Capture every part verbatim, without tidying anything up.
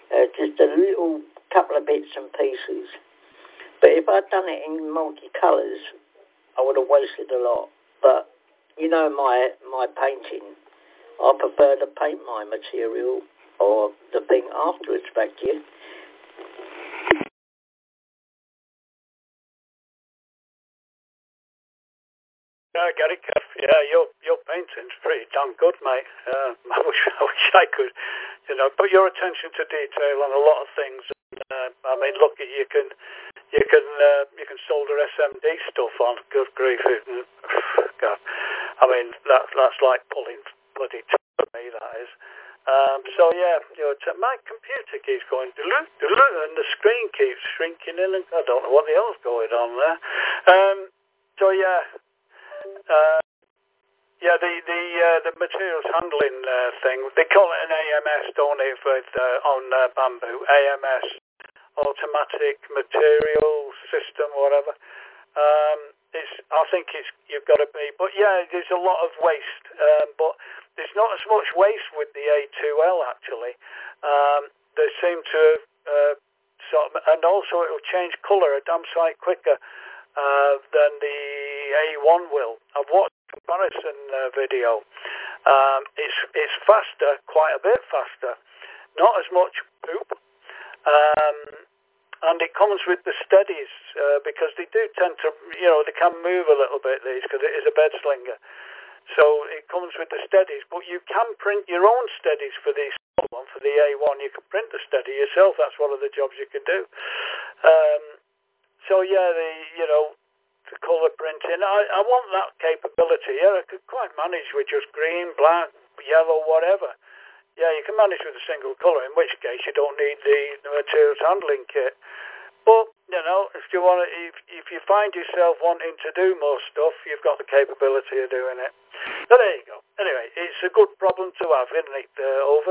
uh, just a little couple of bits and pieces. But if I'd done it in multicolours, I would have wasted a lot. But you know my my painting, I prefer to paint my material or the thing afterwards back to you. Yeah, I get it, Kev. Yeah, your your painting's pretty damn good, mate. Uh, I wish I wish I could, you know, put your attention to detail on a lot of things. Uh, I mean, look, you can you can uh, you can solder S M D stuff on. Good grief, it, God. I mean, that that's like pulling bloody teeth for me. That is. Um, so yeah, you know, my computer keeps going doo-doo, doo-doo, and the screen keeps shrinking in, and I don't know what the hell's going on there. Um, so yeah. Uh, yeah, the the uh, the materials handling uh, thing, they call it an A M S, don't they, with, uh, on uh, Bamboo, A M S, Automatic Material System, whatever. Um, it's, I think it's you've got to be, but yeah, there's a lot of waste, um, but there's not as much waste with the A two L actually. Um, they seem to uh, sort of, and also it'll change colour a damn sight quicker uh, than the A one will. I've watched a comparison uh, video. Um, it's it's faster, quite a bit faster. Not as much poop. Um, and it comes with the steadies uh, because they do tend to, you know, they can move a little bit, these, because it is a bed slinger. So it comes with the steadies, but you can print your own steadies for the small one, for the A one. You can print the steady yourself. That's one of the jobs you can do. Um, so yeah, the you know, the colour printing. I, I want that capability. Yeah, I could quite manage with just green, black, yellow, whatever. Yeah, you can manage with a single colour, in which case you don't need the, the materials handling kit. But, you know, if you want to, if, if you find yourself wanting to do more stuff, you've got the capability of doing it. So there you go. Anyway, it's a good problem to have, isn't it, uh, Over?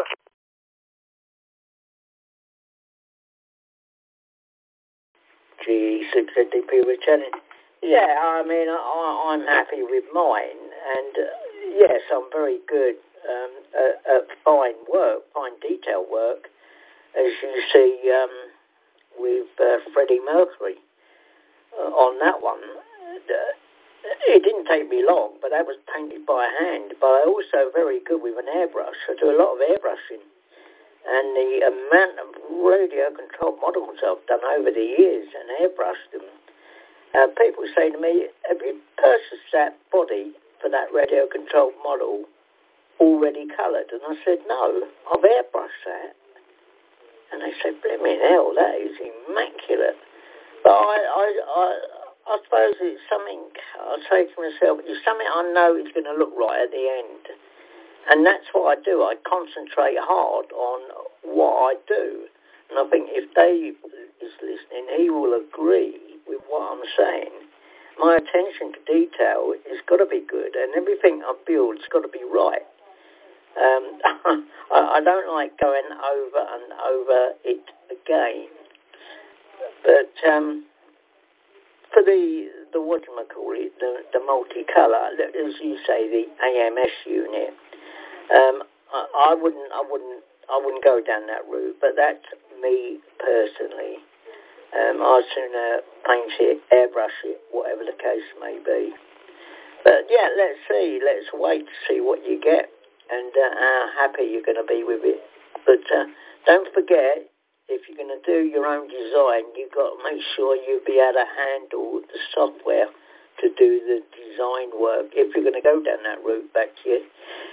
G six D P returning. Yeah, I mean, I, I'm happy with mine, and uh, yes, I'm very good um, at, at fine work, fine detail work, as you see um, with uh, Freddie Mercury uh, on that one. Uh, it didn't take me long, but that was painted by hand. But I'm also very good with an airbrush. I do a lot of airbrushing. And the amount of radio-controlled models I've done over the years and airbrushed them, uh, people say to me, have you purchased that body for that radio-controlled model already coloured? And I said, no, I've airbrushed that. And they said, blimey hell, that is immaculate. But I, I, I, I suppose it's something, I say to myself, it's something I know is going to look right at the end. And that's what I do. I concentrate hard on what I do. And I think if Dave is listening, he will agree with what I'm saying. My attention to detail has got to be good, and everything I build's got to be right. Um, I, I don't like going over and over it again. But um, for the, the whatchamacallit, the, the multicolour, as you say, the A M S unit, Um, I, I wouldn't, I wouldn't, I wouldn't go down that route. But that's me personally. Um, I'd sooner paint it, airbrush it, whatever the case may be. But yeah, let's see. Let's wait to see what you get and uh, how happy you're going to be with it. But uh, don't forget, if you're going to do your own design, you've got to make sure you'll be able to handle the software to do the design work. If you're going to go down that route, back to you.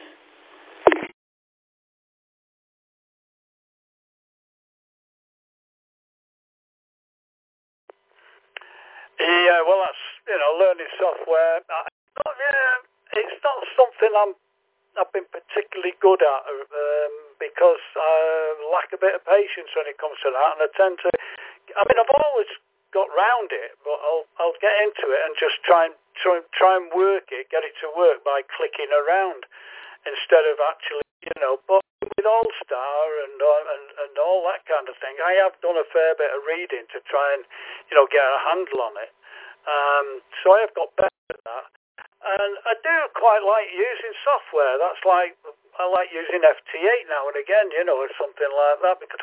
Yeah, well, that's, you know, learning software. I, not, yeah, it's not something I'm, I've been particularly good at um, because I lack a bit of patience when it comes to that, and I tend to, I mean, I've always got round it, but I'll, I'll get into it and just try and try, try and work it, get it to work by clicking around instead of actually, you know, but with All-Star and, and and all that kind of thing, I have done a fair bit of reading to try and, you know, get a handle on it. Um, so I have got better at that. And I do quite like using software. That's like, I like using F T eight now and again, you know, or something like that, because